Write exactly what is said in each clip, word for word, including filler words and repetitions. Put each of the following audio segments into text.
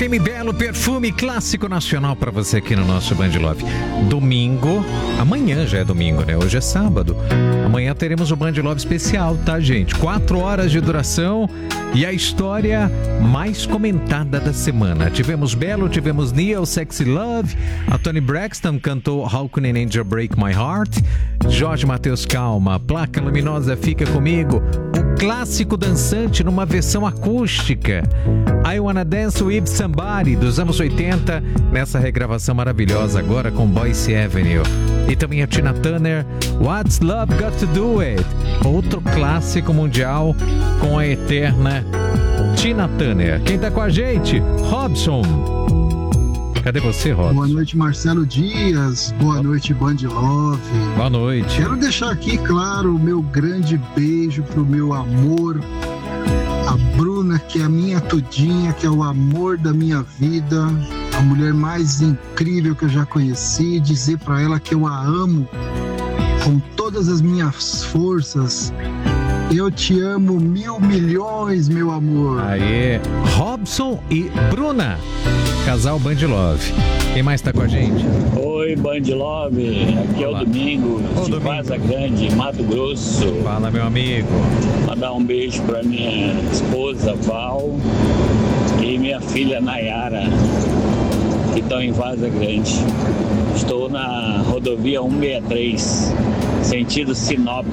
Creme Belo, perfume clássico nacional para você aqui no nosso Band Love. Domingo, amanhã já é domingo, né? Hoje é sábado. Amanhã teremos o Band Love especial, tá, gente? Quatro horas de duração e a história mais comentada da semana. Tivemos Belo, tivemos Neil, Sexy Love, a Toni Braxton cantou How Can an Angel Break My Heart, Jorge Mateus Calma, Placa Luminosa Fica Comigo, o clássico dançante numa versão acústica, I Wanna Dance With Somebody, dos anos oitenta, nessa regravação maravilhosa agora com Boyce Avenue. E também a Tina Turner, What's Love Got To Do With, outro clássico mundial com a eterna Tina Turner. Quem tá com a gente? Robson. Cadê você, Robson? Boa noite, Marcelo Dias. Boa noite, Band Love. Boa noite. Quero deixar aqui, claro, o meu grande beijo pro meu amor, a Bruna, que é a minha tudinha, que é o amor da minha vida, a mulher mais incrível que eu já conheci. Dizer pra ela que eu a amo com todas as minhas forças. Eu te amo mil milhões, meu amor. Aê, Robson e Bruna, casal Band Love. Quem mais tá com a gente? Oi, Band Love, aqui Olá. é o Domingo, Ô, de Domingo. Vaza Grande, Mato Grosso. Fala, meu amigo. Mandar um beijo pra minha esposa, Val, e minha filha, Nayara, que estão em Vaza Grande. Estou na rodovia cento e sessenta e três, sentido Sinop.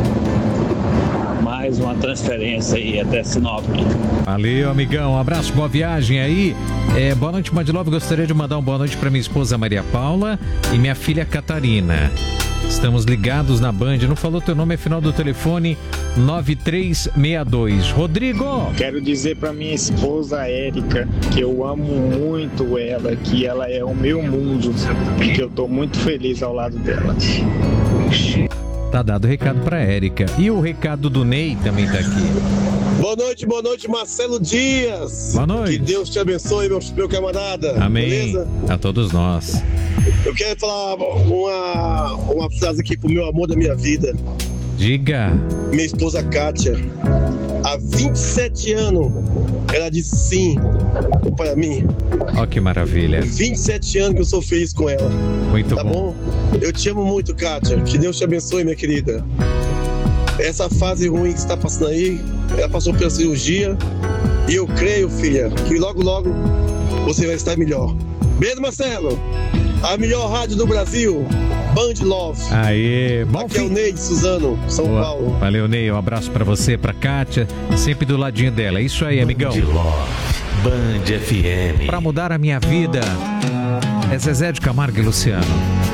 Mais uma transferência aí até Sinop. Valeu, amigão. Um abraço, boa viagem aí. É, boa noite, Band Love. Gostaria de mandar uma boa noite para minha esposa Maria Paula e minha filha Catarina. Estamos ligados na Band. Não falou teu nome, é final do telefone nove três seis dois. Rodrigo! Quero dizer pra minha esposa Érica que eu amo muito ela, que ela é o meu mundo, que eu tô muito feliz ao lado dela. Tá dado o recado pra Érica. E o recado do Ney também tá aqui. Boa noite, boa noite, Marcelo Dias. Boa noite. Que Deus te abençoe, meu, meu camarada. Amém. Beleza? A todos nós. Eu quero falar uma, uma frase aqui pro meu amor da minha vida. Diga. Minha esposa Kátia. Há vinte e sete anos, ela disse sim para mim. Ó que maravilha. vinte e sete anos que eu sou feliz com ela. Muito tá bom. bom? Eu te amo muito, Kátia. Que Deus te abençoe, minha querida. Essa fase ruim que você está passando aí, ela passou pela cirurgia. E eu creio, filha, que logo, logo você vai estar melhor. Beijo, Marcelo. A melhor rádio do Brasil, Band Love. Aê, bom Aqui é o fim. Ney de Suzano, São Boa. Paulo. Valeu, Ney. Um abraço pra você, pra Kátia, sempre do ladinho dela. É isso aí, amigão. Band Love, Band F M. Pra mudar a minha vida, é Zezé de Camargo e Luciano.